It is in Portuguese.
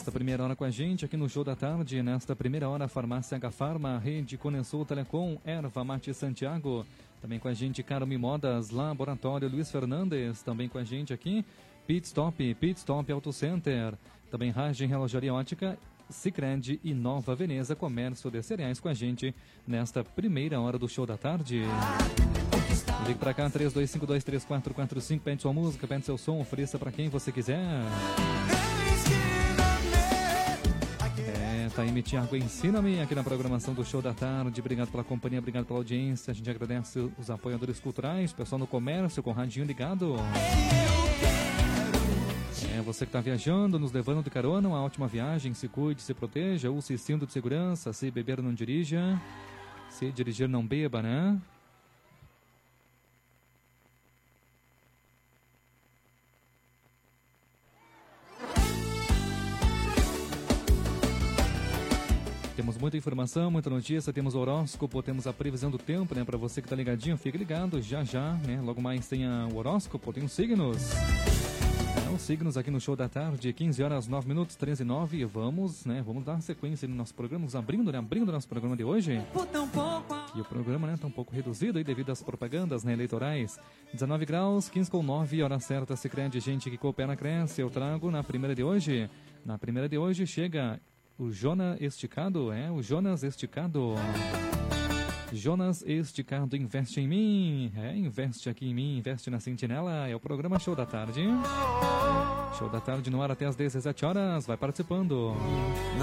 Nesta primeira hora com a gente, aqui no Show da Tarde, nesta primeira hora, Farmácia H-Farma, Rede Conensul Telecom, Erva Mate Santiago, também com a gente Carme Modas, Laboratório Luiz Fernandes, também com a gente aqui, Pit Stop Auto Center, também Ragem Relojaria Ótica, Sicredi e Nova Veneza Comércio de Cereais com a gente nesta primeira hora do Show da Tarde. Ligue pra cá, 32523445, pede sua música, pede seu som, ofereça pra quem você quiser. Tá aí, Thiago, ensina-me aqui na programação do Show da Tarde. Obrigado pela companhia, obrigado pela audiência. A gente agradece os apoiadores culturais, pessoal no comércio, com o radinho ligado. Você que está viajando, nos levando de carona, uma ótima viagem, se cuide, se proteja, use cinto de segurança, se beber não dirija, se dirigir não beba, né? Temos muita informação, muita notícia, temos o horóscopo, temos a previsão do tempo, né? Para você que está ligadinho, fique ligado, já, né? Logo mais tem o horóscopo, tem os signos. Os signos aqui no Show da Tarde, 15 horas 9 minutos, 13 e 9, e vamos dar sequência no nosso programa, abrindo o nosso programa de hoje. E o programa, né, tá um pouco reduzido aí devido às propagandas, né, eleitorais. 19 graus, 15 com 9, hora certa, Sicredi, gente que coopera, cresce. Eu trago na primeira de hoje. Na primeira de hoje chega o Jonas Esticado, Jonas Esticado. Jonas Esticado, investe em mim. Investe aqui em mim, investe na Sentinela. É o programa Show da Tarde. Show da Tarde no ar até às 17 horas. Vai participando.